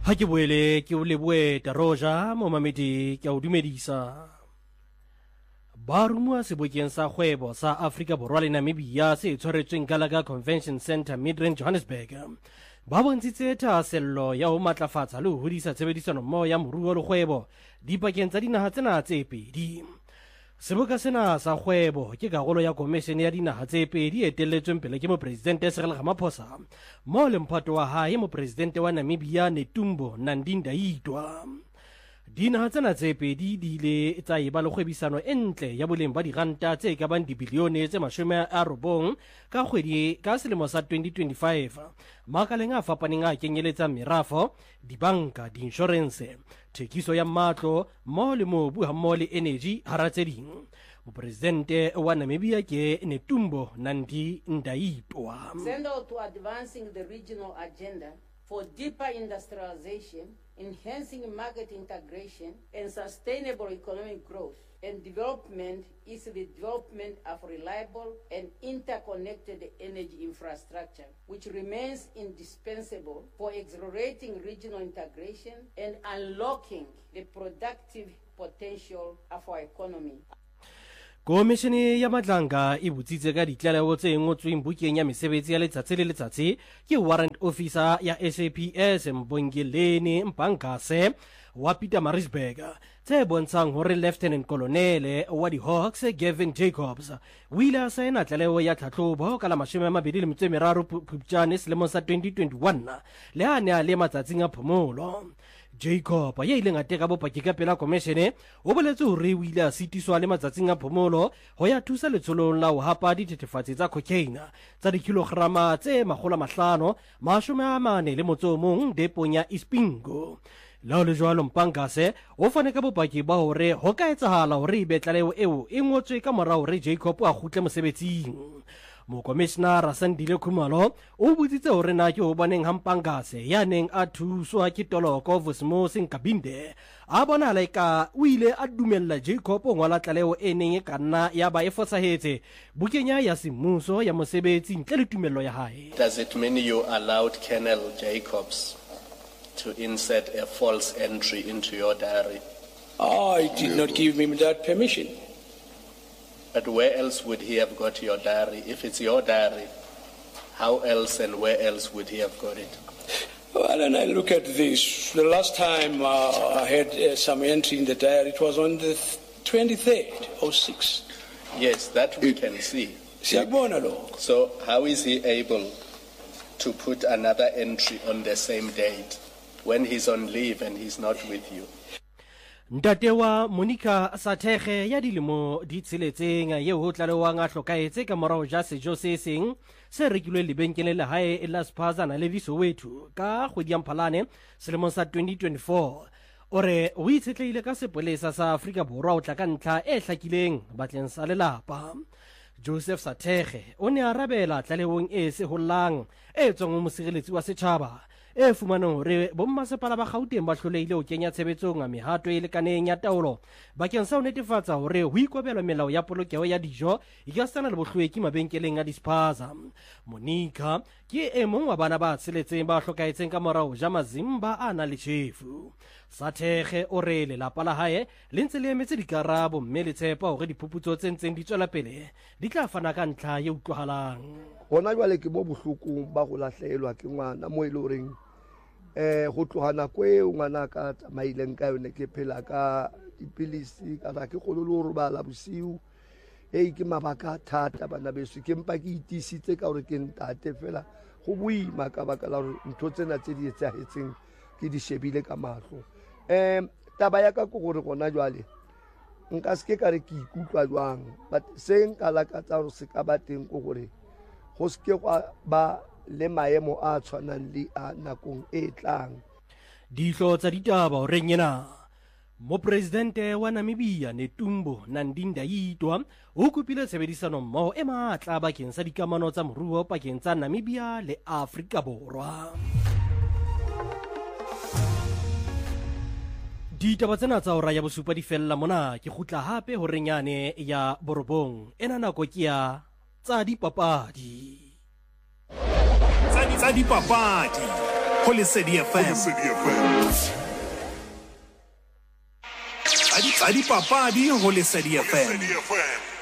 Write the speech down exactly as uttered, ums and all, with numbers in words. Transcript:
Ha ke boele ke o leboe Taroja mo mamedi ke o dumedisa. Ba rumua sebokeng sa kgwebo sa Afrika Borwa le Namibia se tshwaretsweng Gallagher Convention Centre Midrand Johannesburg. Ba bontshitse thahasello ya ho matlafatsa le ho hodisa tshebedisano mmoho ya moruo le kgwebo dipakeng tsa dinaha tsena tse pedi. Seboka sena sa kgwebo ke karolo ya komishene ya dinaha tse pedi e etelletsweng pele ke mopresidente Cyril Ramaphosa mo le mphato wa hae mopresidente wa Namibia Netumbo Nandi-Ndaitwah. Dinaha tsena tse pedi di ile tsa eba le kgwebisano e ntle ya boleng ba diranta tse ka bang dibilione tse mashome a robong ka kgwedi ka selemo sa twenty twenty-five. Makaleng a fapaneng a kenyeletsa merafo, dibanka, di-insurance, thekiso ya matlo, mmoho le mobu hammoho le energy hara tse ding. Mopresidente wa Namibia ke Netumbo Nandi-Ndaitwah. Central to advancing the regional agenda for deeper industrialization, enhancing market integration, and sustainable economic growth and development is the development of reliable and interconnected energy infrastructure, which remains indispensable for accelerating regional integration and unlocking the productive potential of our economy. Komishene ya Madlanga e botsitse ka ditlaleho tse ngotsweng bukeng ya mesebetsi ya letsatsi le letsatsi ke warrant officer ya S A P S Mbongeleni Mpangase wa Pietermaritzburg tse bontshang hore Lieutenant Colonel wa di-Hawks Gavin Jacobs o ile a saena tlaleho ya tlhatlhobo ka la mashome a mabedi le metso e meraro Phupjane selemong sa twenty twenty-one le ha ne a le matsatsing a phomolo. Jacob ya ileng a teka bopaki ka pela komishene o boletse hore o ile a sitiswa le matsatsing a phomolo ho ya thusa letsholong la ho hapa dithethefatsi tsa cocaine tsa dikilograma tse makgolo a mahlano mashome a mane le motso o mong depong ya Ispingo. La le jwalo Mpangase o fane ka bopaki ba hore ho ka etsahala hore e be tlaleho eo e ngotswe ka morao hore Jacob a kgutle mosebetsing. Mokomishonara Sandile Khumalo o botsitse hore na ke ho boneng ha Mpangase ya neng a thuswa ke Toloko Vosmos Nkabinde a bona laika o ile a dumella Jacob o ngola tlaleho e neng e kanna ya ba e fosahetse bukenya ya semmuso ya mosebetsi ntle le tumello ya hae. Does it mean you allowed Colonel Jacobs to insert a false entry into your diary? I did not give him that permission. But where else would he have got your diary? If it's your diary, how else and where else would he have got it? Well, and I look at this. The last time uh, I had uh, some entry in the diary, it was on the twenty-third or sixth. Yes, that we can see. So how is he able to put another entry on the same date when he's on leave and he's not with you? Ntate wa Monica Sathege ya dilemo di tseletseng ye ho tlalewang a hlokaetse ka morao ja sejo se seng se rekilwe lebenkele la hae e la Spaza na le Soweto ka kgwedi ya Mphalane selemong sa twenty twenty-four. Ore o itshetleile ka sepolesa sa Afrika Borwa o tla ka ntlha e hlakileng batleng sa lelapa. Joseph Sathege o ne a rabela tlalewong e se hollang e tswang ho mosireletsi wa setjhaba e fumanang hore bommasepala ba Gauteng ba hloleile ho kenya tshebetsong a mehato e lekaneng ya taolo bakeng sa ho netefatsa hore ho ikobelwa melao ya polokeho ya dijo e ka sana le bohlweki mabenkeleng a dispaza. Monica ke e mong wa bana ba tseletseng ba hlokaetseng ka morao ja mazimba a na le tjhefu. Sathege o re lelapa la hae le ntse le emetse dikarabo mme le tshepa hore diphuputso tse ntseng di tswela pele di tla fana ka ntlha e utlwahalang. Hona jwale ke mo bohloko ba go lahlehelwa ke ngwana mo e le horeng eh go tlohana kwe ngwana ka tsamaileng ka yone ke phela ka dipilisi ka ra ke go lo robala bosiu e ke mabaka thata bana beso ke mpa ke itisitse ka hore ke ntate fela go buima ka baka la hore ntho tsena tse di etsahetseng ke di shebile ka mahlo. eh taba ya ka go gore gona jwale nka se ke ka re ke ikutlwa jwang but se nka la ka tsa hore se ka ba teng go gore go se ke ba le maemo a tshwanang le a nakong e tlang. Dihlo tsa ditaba o reng yena mopresidente wa Namibia Netumbo Nandi-Ndaitwah o kopile tshebedisano mmoho e matla bakeng sa dikamano tsa moruo pakeng tsa Namibia le Afrika Borwa. Ditaba tsena tsa hora ya bosupa di fella mona ke khutla hape ho renyane ya borobong ena nako ke ya tsa dipapadi. Tsa dipapadi ho Lesedi F M. Tsa dipapadi ho Lesedi F M.